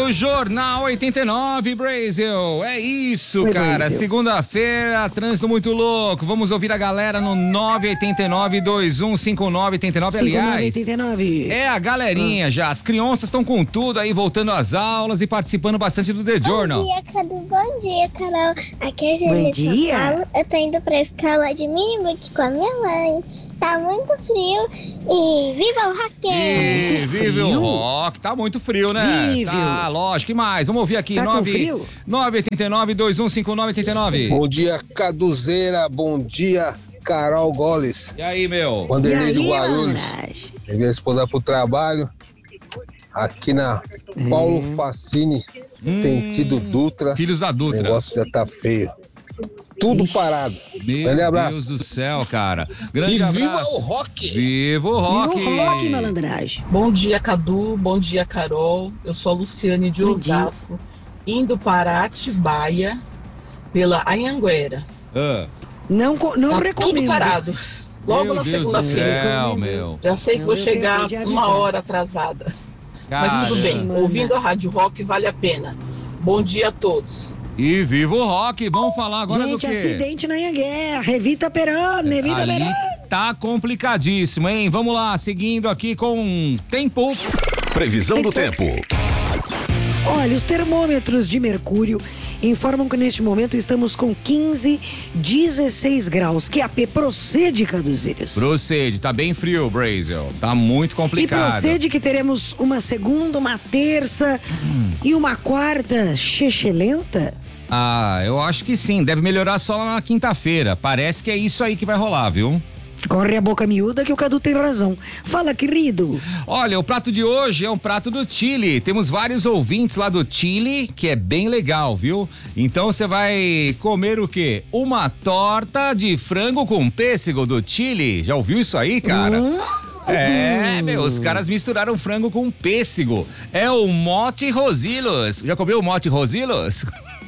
no Jornal 89, Brasil. É isso, cara. Brasil. Segunda-feira, trânsito muito louco. Vamos ouvir a galera no 989-2159-89. Aliás, 5989. é a galerinha já. As crianças estão com tudo aí, voltando às aulas e participando bastante do The Journal. Bom dia, Cadu. Bom dia, Carol. Aqui é a Julia de São Paulo. Eu tô indo pra escola de mini-book com a minha mãe. Tá muito frio e viva o rock! Vive o rock. Tá muito frio, né? Vive. Tá, lógico. E mais? Vamos ouvir aqui. Tá com frio? 989-2159-89. Bom dia, Caduzeira. Bom dia, Carol Goles. E aí, meu? Wanderlei de E aí, Guarulhos. malandragem? Levei minha esposa pro trabalho. Aqui na Paulo Facini, sentido Dutra. Filhos da O Dutra. negócio já tá feio. Tudo parado. Meu Grande abraço. Deus do céu, cara. Grande E abraço. viva o rock! Viva o rock! Viva o rock, malandragem. Bom dia, Cadu. Bom dia, Carol. Eu sou a Luciane de Bom dia. Osasco, indo para Atibaia pela Anhanguera. Ah, Não Tá recomendo. tudo parado. Logo meu na Deus do segunda-feira. céu, meu. Já sei que Não, vou eu chegar perdi a uma avisar. hora atrasada. Cara, Mas tudo bem. Caramba. Ouvindo a Rádio Rock vale a pena. Bom dia a todos. E viva o rock! Vamos falar agora do Gente, quê? acidente na Anhanguera. Revita Perano, Revita Ali Perano. tá complicadíssimo, hein? Vamos lá, seguindo aqui com tempo. Previsão do tempo. Olha, os termômetros de mercúrio informam que neste momento estamos com 15, 16 graus. QAP procede, Caduzeiros. Procede, tá bem frio, Brasil. Tá muito E complicado. procede que teremos uma segunda, uma terça e uma quarta chechelenta. Ah, eu acho que sim. Deve melhorar só na quinta-feira. Parece que é isso aí que vai rolar, viu? Corre a boca miúda que o Cadu tem razão. Fala, querido. Olha, o prato de hoje é um prato do Chile. Temos vários ouvintes lá do Chile, que é bem legal, viu? Então você vai comer o quê? Uma torta de frango com pêssego do Chile. Já ouviu isso aí, cara? É, meu, os caras misturaram frango com pêssego. É o mote Rosilos. Já comeu o mote Rosilos?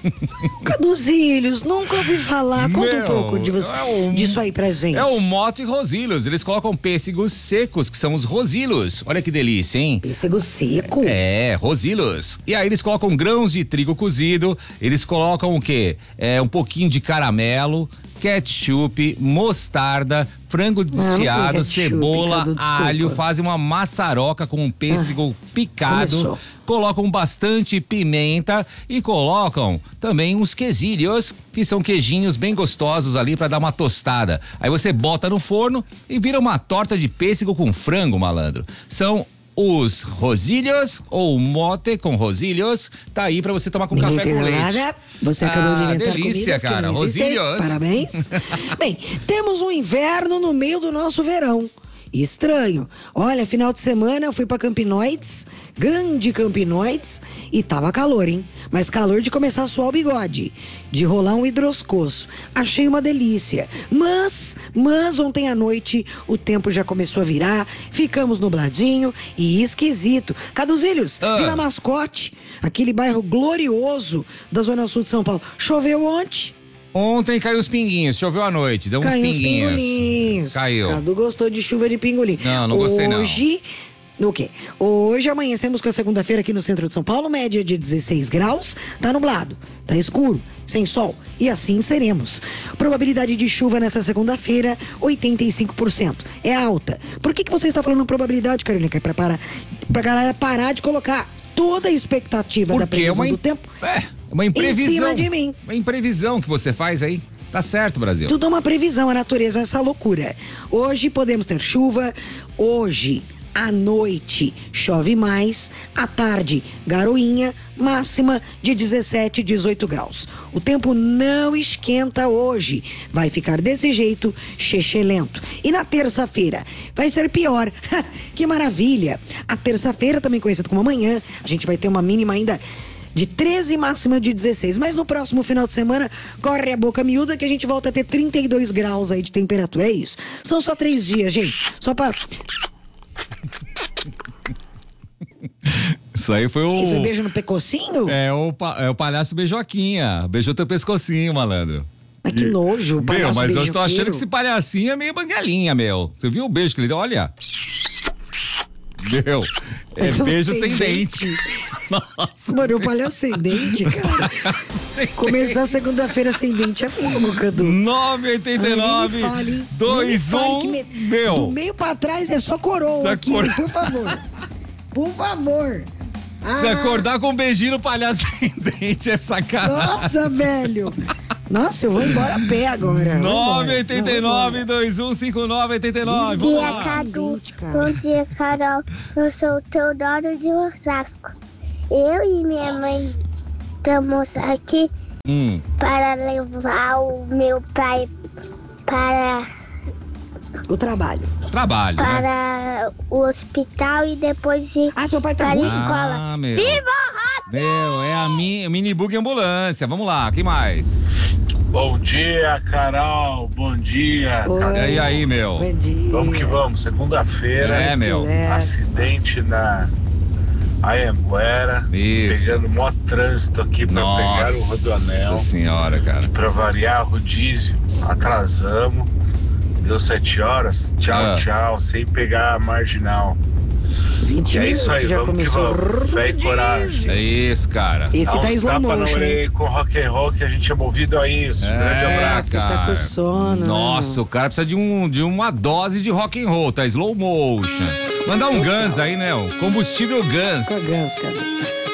Caduzilhos, nunca ouvi falar. Conta um Meu, pouco disso aí pra gente. É o mote Rosilos. Eles colocam pêssegos secos, que são os Rosilos. Olha que delícia, hein? Pêssego seco? É, Rosilos. E aí eles colocam grãos de trigo cozido, eles colocam o quê? Um pouquinho de caramelo, ketchup, mostarda, frango desfiado, ketchup, cebola, Cadu, desculpa. alho, fazem uma maçaroca com um pêssego picado, começou. colocam bastante pimenta e colocam também uns quesilhos, que são queijinhos bem gostosos ali pra dar uma tostada. Aí você bota no forno e vira uma torta de pêssego com frango, malandro. São os rosilhos ou mote com rosilhos, tá aí pra você tomar com Ninguém café com entendeu leite. nada. Você acabou de inventar delícia, comidas que cara. não existem. Rosilhos. Parabéns. Bem, temos um inverno no meio do nosso verão. Estranho. Olha, final de semana eu fui pra Campinoides, grande Campinoides, e tava calor, hein? Mas calor de começar a suar o bigode, de rolar um hidroscoço. Achei uma delícia. Mas ontem à noite o tempo já começou a virar, ficamos nubladinho e esquisito. Caduzilhos, Vila Mascote, aquele bairro glorioso da Zona Sul de São Paulo. Choveu ontem? Ontem caiu os pinguinhos, choveu à noite, deu uns Caiu os pinguinhos. pingolinhos. Caiu. Cadu gostou de chuva de pingolim. Não gostei não. Hoje, o quê? Hoje amanhecemos com a segunda-feira aqui no centro de São Paulo, média de 16 graus, tá nublado, tá escuro, sem sol, e assim seremos. Probabilidade de chuva nessa segunda-feira, 85%. É alta. Por que você está falando probabilidade, Carolina? Que é pra galera parar de colocar toda a expectativa da Porque previsão do tempo uma imprevisão. em cima de mim. Uma imprevisão que você faz aí. Tá certo, Brasil. Tudo é uma previsão, a natureza é essa loucura. Hoje podemos ter chuva, hoje à noite chove mais, à tarde garoinha, máxima de 17, 18 graus. O tempo não esquenta hoje, vai ficar desse jeito, chechelento. E na terça-feira vai ser pior. Que maravilha! A terça-feira, também conhecida como amanhã, a gente vai ter uma mínima ainda de 13 e máxima de 16. Mas no próximo final de semana, corre a boca miúda que a gente volta a ter 32 graus aí de temperatura. É isso. São só 3 dias, gente. Só pra... Isso aí foi o... Isso, beijo no pecocinho? É o palhaço beijoquinha. Beijou teu pescocinho, malandro. Mas que nojo, palhaço Meu, mas eu tô beijoqueiro. achando que esse palhacinho é meio bangalinha, meu. Você viu o beijo que ele deu? Olha. Meu, É beijo sem dente. Nossa. Mano, o palhaço sem dente, cara. Começar segunda-feira sem dente é fogo, Cadu. 989 21 meu. Do meio pra trás é só coroa aqui, por favor. Por favor. Se acordar com um beijinho no palhaço sem dente é sacanagem. Nossa, velho. Nossa, eu vou embora a pé agora. 989-2159-89. Bom dia, Cadu. Bom dia, Carol. Eu sou o Teodoro de Osasco. Eu e minha mãe estamos aqui para levar o meu pai para o trabalho. Para o hospital e depois ir seu pai tá para a ruim? escola. Meu. Viva o Rádio! Meu, é a minibug ambulância. Vamos lá, que mais? Bom dia, Carol. Bom dia. Oi. E aí, meu? Bom dia. Vamos que vamos. Segunda-feira. Meu. Acidente na Anhanguera. Isso. Pegando mó trânsito aqui pra pegar o Rodoanel. Nossa senhora, cara. Pra variar, rodízio. Atrasamos. Deu 7 horas. Tchau, tchau. Sem pegar a marginal. 20 e é isso aí, já vamos que vamos. Fé e coragem. É isso, cara. Esse tá slow motion, hein? Com rock and roll que a gente é movido a isso. Grande abraço. Cara. Tá com sono. Nossa, o cara precisa de uma dose de rock and roll, tá slow motion. Mandar um Guns aí, né? Combustível Guns. Guns, cara.